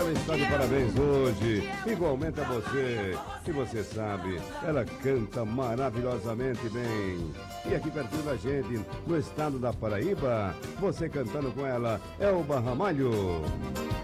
ela está de parabéns hoje, igualmente a você. E você sabe, ela canta maravilhosamente bem. E aqui pertinho da gente, no estado da Paraíba, você cantando com ela, Elba Ramalho.